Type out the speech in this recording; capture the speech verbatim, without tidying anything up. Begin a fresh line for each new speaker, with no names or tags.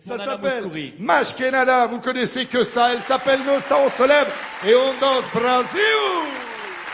Ça
Nana
s'appelle
Mouskouri.
Mashkenada, vous connaissez que ça, elle s'appelle Nos ça, on se lève et on danse Brasil.